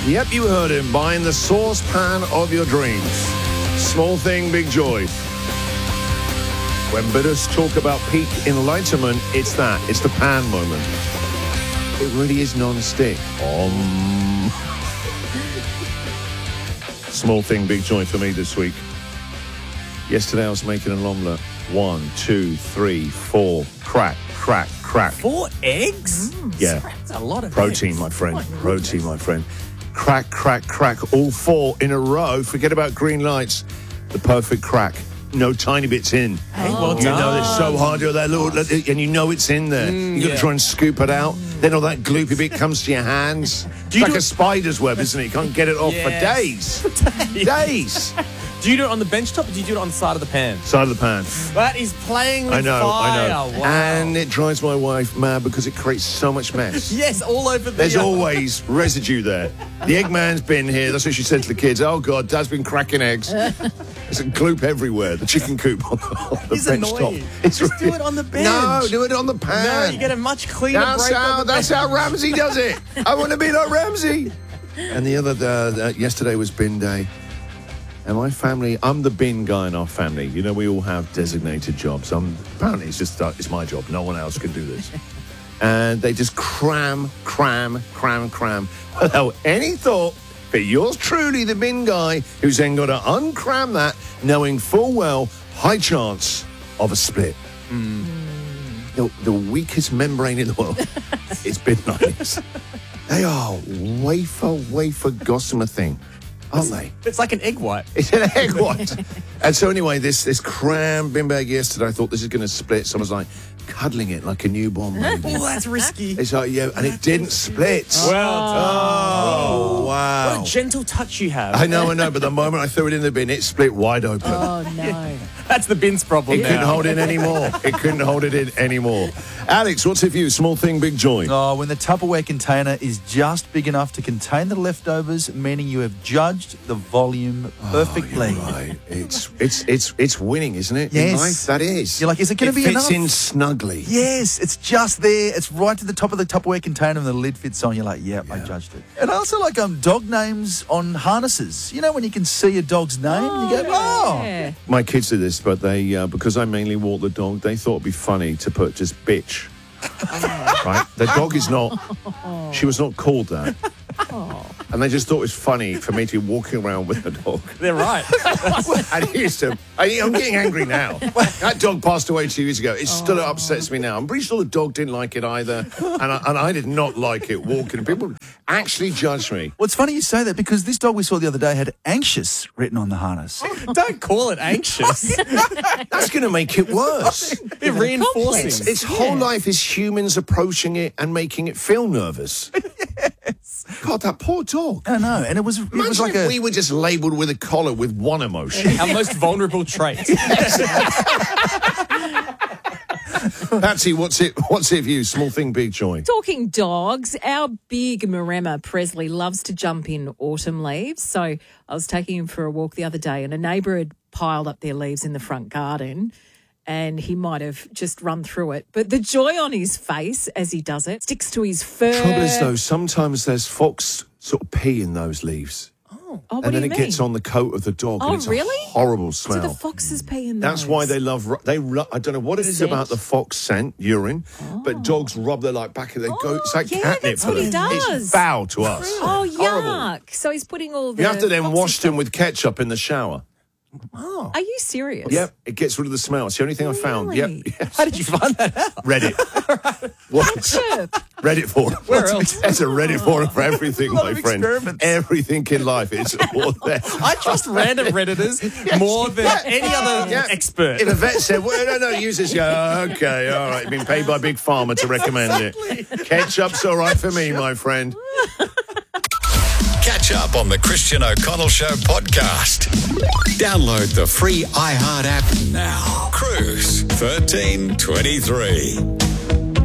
Yep, you heard him. Buying the saucepan of your dreams. Small thing, big joy. When bidders talk about peak enlightenment, it's that. It's the pan moment. It really is non-stick. Small thing, big joy for me this week. Yesterday I was making an omelette. 1, 2, 3, 4. Crack, crack, crack. 4 eggs? Yeah. That's a lot of Protein, eggs. my friend. Protein, my friend. Crack, crack, crack. All 4 in a row. Forget about green lights. The perfect crack. No tiny bits in. Hey, well You done. know, it's so hard. You're that little, and you know it's in there. You got to try and scoop it out. Then all that gloopy bit comes to your hands. It's like a spider's web, isn't it? You can't get it off for days. Days. Do you do it on the bench top or do you do it on the side of the pan? Side of the pan. That is playing with I know. fire. Wow. And it drives my wife mad because it creates so much mess. Yes, all over the... There's always residue there. The Eggman's been here. That's what she said to the kids. Oh, God, Dad's been cracking eggs. There's a gloop everywhere. The chicken coop on the It's bench annoying. top. It's Just do it on the bench. No, do it on the No, pan. you get a much cleaner break on the That's bench. how Ramsey does it. I want to be like Ramsey. And the other yesterday was bin day. And my family, I'm the bin guy in our family. You know, we all have designated jobs. Apparently, it's my job. No one else can do this. And they just cram. Without any thought for yours truly, the bin guy, who's then got to uncram that, knowing full well, high chance of a split. The weakest membrane in the world is bin liners. They are wafer gossamer thing, aren't they? It's like an egg white. It's an egg white. And so anyway, this cram bin bag yesterday, I thought this is going to split. Someone's like cuddling it like a newborn baby. Oh, that's risky. It's like, yeah, and it didn't split. Well done. Oh, wow. What a gentle touch you have. I know, but the moment I threw it in the bin, it split wide open. Oh, no. That's the bin's problem It now. couldn't hold it anymore. It couldn't hold it in anymore. Alex, what's it for you? Small thing, big joy. Oh, when the Tupperware container is just big enough to contain the leftovers, meaning you have judged the volume perfectly. Oh, right. It's winning, isn't it? In Yes. life, that is. You're like, is it going to be fits enough? in snugly. Yes, it's just there. It's right to the top of the Tupperware container and the lid fits on. You're like, yep, I judged it. And I also like dog names on harnesses. You know, when you can see a dog's name, you go, oh. Yeah. My kids do this, but they, because I mainly walk the dog, they thought it'd be funny to put just bitch. Right? The dog is not, she was not called that. And they just thought it was funny for me to be walking around with a dog. They're right. And he used to, I'm getting angry now. That dog passed away 2 years ago. It still upsets me now. I'm pretty sure the dog didn't like it either. And I did not like it walking. People actually judged me. Well, it's funny you say that because this dog we saw the other day had anxious written on the harness. Don't call it anxious. That's going to make it worse. They're reinforcing. Its whole life is humans approaching it and making it feel nervous. Yes. God, that poor dog. I know, and it was Imagine like if we were just labelled with a collar with one emotion. Our most vulnerable trait. Patsy, what's it for you? Small thing, big joy. Talking dogs, our big Maremma Presley loves to jump in autumn leaves. So I was taking him for a walk the other day and a neighbour had piled up their leaves in the front garden and he might have just run through it. But the joy on his face as he does it sticks to his fur. Trouble is, though, sometimes there's fox sort of pee in those leaves. Oh, what And do then you it mean? gets on the coat of the dog. Oh, and it's really? a horrible smell. So the foxes pee in That's those. why they love. I don't know what it is Scent. about the fox scent, urine, but dogs rub their back and they go. It's like yeah, catnip that's for what he them. does. It's foul to us. Oh, Horrible. yuck. So he's putting all the... You have to then foxy wash stuff- them with ketchup in the shower. Are you serious? Yep, it gets rid of the smell. It's the only thing I found. Yep. Really? Yes. How did you find that out? Reddit. What? Ketchup. Reddit forum. Where else? There's a Reddit forum for everything, lot my of friend. experiments. Everything in life is all there. I trust random Redditors more than any other Yeah. expert. If a vet said, well, no, use this, okay, all right, been paid by Big Pharma to recommend it. Ketchup's all right for me, my friend. Catch up on the Christian O'Connell Show podcast. Download the free iHeart app now. Cruise 1323.